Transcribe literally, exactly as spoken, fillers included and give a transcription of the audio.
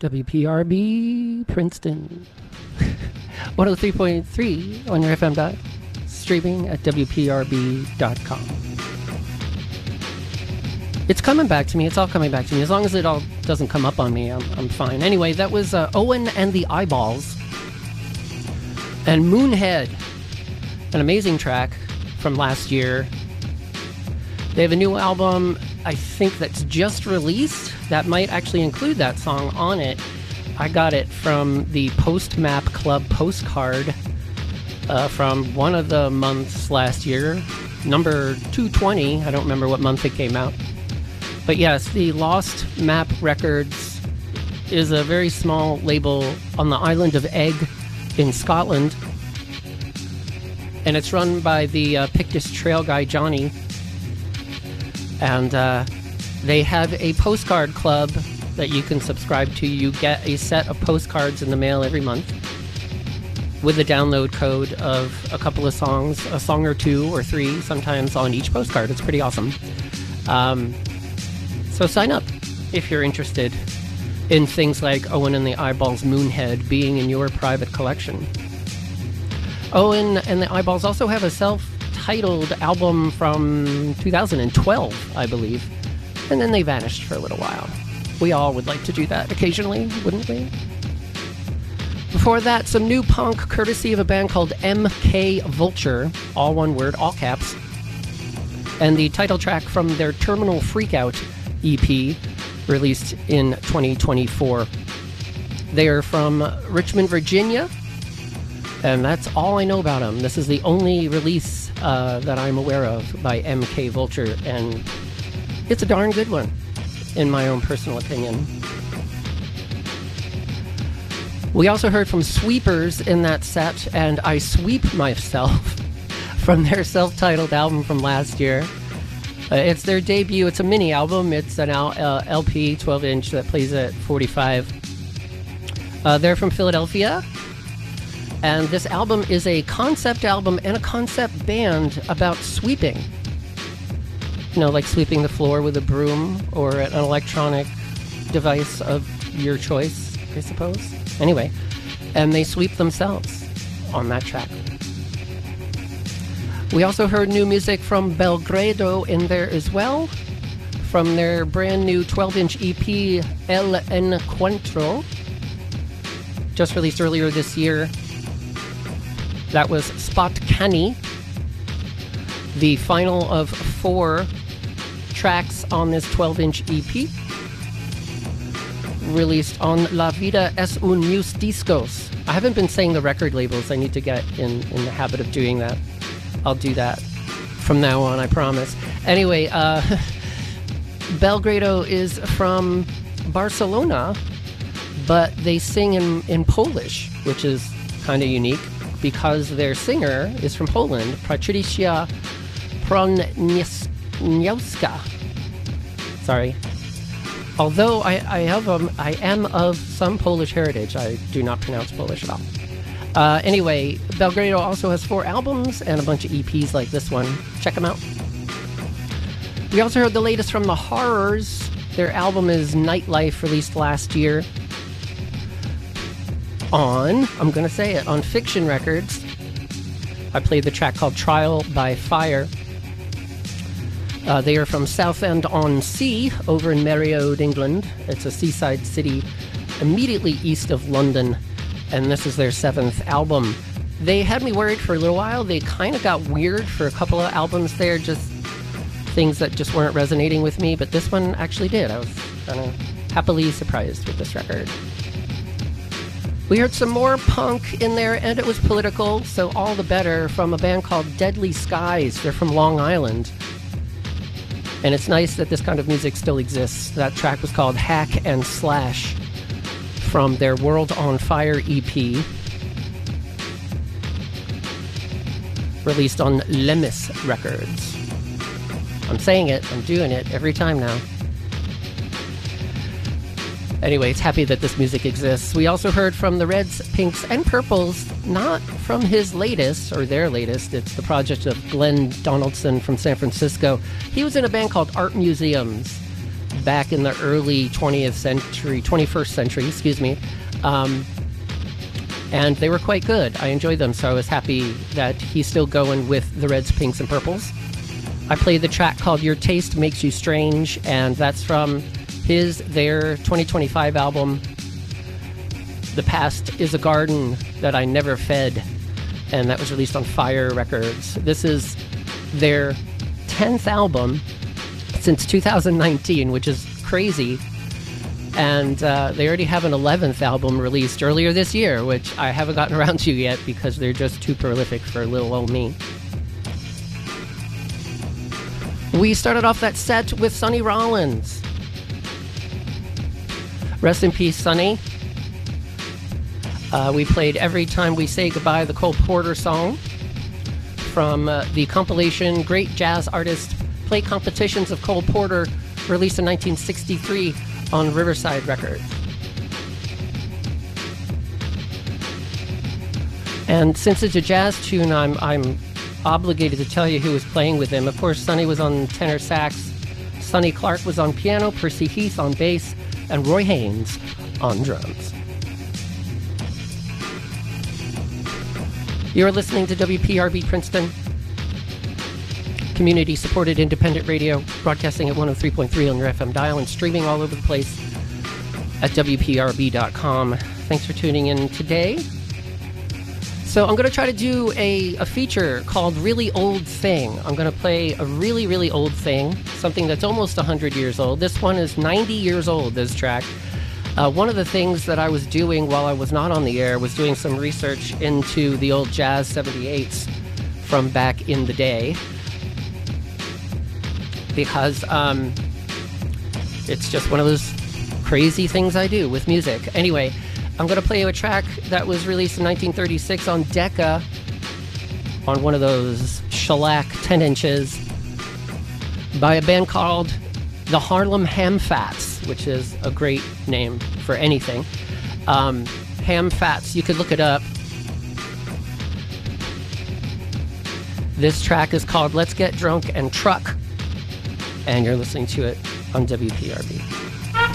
W P R B Princeton. one oh three point three on your F M dial. Streaming at W P R B dot com. It's coming back to me. It's all coming back to me. As long as it all doesn't come up on me, I'm, I'm fine. Anyway, that was uh, Owen and the Eyeballs. And Moonhead. An amazing track from last year. They have a new album, I think, that's just released. That might actually include that song on it. I got it from the Postmap Club postcard uh, from one of the months last year. Number two twenty. I don't remember what month it came out. But yes, the Lost Map Records is a very small label on the island of Egg in Scotland. And it's run by the uh, Pictus Trail guy, Johnny. And uh, they have a postcard club that you can subscribe to. You get a set of postcards in the mail every month with a download code of a couple of songs, a song or two or three, sometimes on each postcard. It's pretty awesome. Um, so sign up if you're interested in things like Owen and the Eyeballs' Moonhead being in your private collection. Owen and the Eyeballs also have a self-titled album from two thousand twelve, I believe. And then they vanished for a little while. We all would like to do that occasionally, wouldn't we? Before that, some new punk courtesy of a band called M K Vulture, all one word, all caps. And the title track from their Terminal Freakout E P, released in twenty twenty-four. They are from Richmond, Virginia. And that's all I know about them. This is the only release uh, that I'm aware of by M K Vulture, and it's a darn good one, in my own personal opinion. We also heard from Sweepers in that set, and I Sweep Myself from their self-titled album from last year. Uh, it's their debut. It's a mini album. It's an L- uh, L P, twelve inch, that plays at forty-five. Uh, they're from Philadelphia. And this album is a concept album and a concept band about sweeping. You know, like sweeping the floor with a broom or an electronic device of your choice, I suppose. Anyway, and they sweep themselves on that track. We also heard new music from Belgrado in there as well, from their brand new twelve inch E P, El Encuentro, just released earlier this year. That was Spot Canny, the final of four tracks on this twelve inch E P, released on La Vida es un Mus Discos. I haven't been saying the record labels. I need to get in, in the habit of doing that. I'll do that from now on, I promise. Anyway, uh, Belgrado is from Barcelona, but they sing in, in Polish, which is kind of unique, because their singer is from Poland, Patricia Proniewska. Sorry. Although I, I have um, I am of some Polish heritage, I do not pronounce Polish at all. Uh, anyway, Belgrado also has four albums and a bunch of E Ps like this one. Check them out. We also heard the latest from The Horrors. Their album is Nightlife, released last year on, I'm going to say it, on Fiction Records. I played the track called Trial by Fire. Uh, they are from Southend-on-Sea, over in Merriode, England. It's a seaside city immediately east of London, and this is their seventh album. They had me worried for a little while. They kind of got weird for a couple of albums there, just things that just weren't resonating with me, but this one actually did. I was kind of happily surprised with this record. We heard some more punk in there, and it was political, so all the better, from a band called Deadly Skies. They're from Long Island. And it's nice that this kind of music still exists. That track was called Hack and Slash from their World on Fire E P, released on Lemis Records. I'm saying it, I'm doing it every time now. Anyway, it's happy that this music exists. We also heard from the Reds, Pinks, and Purples, not from his latest, or their latest. It's the project of Glenn Donaldson from San Francisco. He was in a band called Art Museums back in the early twentieth century, twenty-first century, excuse me. Um, and they were quite good. I enjoyed them, so I was happy that he's still going with the Reds, Pinks, and Purples. I played the track called Your Taste Makes You Strange, and that's from his, their twenty twenty-five album, The Past is a Garden That I Never Fed, and that was released on Fire Records. This is their tenth album since two thousand nineteen, which is crazy. And uh, they already have an eleventh album released earlier this year, which I haven't gotten around to yet because they're just too prolific for little old me. We started off that set with Sonny Rollins. Rest in peace, Sonny. Uh, we played Every Time We Say Goodbye, the Cole Porter song from uh, the compilation Great Jazz Artists Play Competitions of Cole Porter, released in nineteen sixty-three on Riverside Records. And since it's a jazz tune, I'm, I'm obligated to tell you who was playing with him. Of course, Sonny was on tenor sax, Sonny Clark was on piano, Percy Heath on bass, and Roy Haynes on drums. You're listening to W P R B Princeton, community-supported independent radio, broadcasting at one oh three point three on your F M dial and streaming all over the place at W P R B dot com. Thanks for tuning in today. So I'm going to try to do a, a feature called Really Old Thing. I'm going to play a really, really old thing, something that's almost one hundred years old. This one is ninety years old, this track. Uh, one of the things that I was doing while I was not on the air was doing some research into the old Jazz seventy-eights from back in the day. Because um, it's just one of those crazy things I do with music. Anyway, I'm going to play you a track that was released in nineteen thirty-six on Decca, on one of those shellac ten inches, by a band called the Harlem Ham Fats, which is a great name for anything. Um, Ham Fats, you could look it up. This track is called Let's Get Drunk and Truck, and you're listening to it on W P R B.